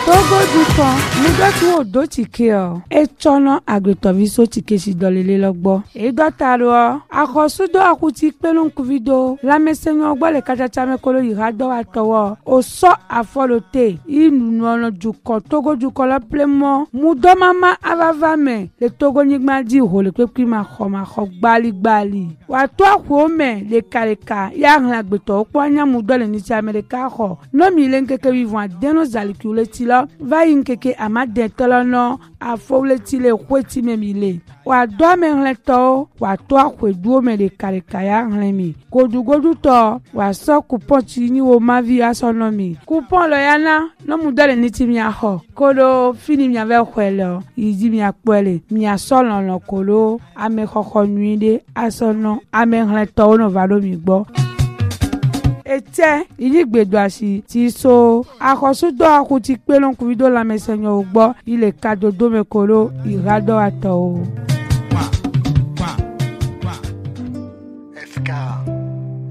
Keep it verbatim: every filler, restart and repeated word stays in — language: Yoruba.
Togo dukọ mudotu odo tike o echono agretoviso tike si dolele logbo e dotaro akosudo akuti pelun kuvido la mesenyo gbo le kachacha mekolo yirado atowo o so afolote inu ono dukọ Togo dukọ la plemo mudo mama avavame le Togo nyigma di ho le pepi ma kho ma kho gbali gbali wa to akwo me le kareka ya hlan agbeto opo anya mudo le ni ti America kho no mi le nkeke vivant deno zalikule ti lo va yinkeke amade tolono afowle ti le kweti memile wa do me hleto wa to akwedu me le kareka ya hlenmi godugodu to wa so coupon ti ni wo mavi asonomi coupon lo yana no mudo le ni ti mi aho kolo fini mi ave kwelo yidi mi akpele mi asolo lo kolo ame khokho nuide asono ame hleto no valo mi gbo ete iligbedo asi ti so akosudo akuti pelon kuvido la mesenyo ugbo ile kadodo mekolo irado ato.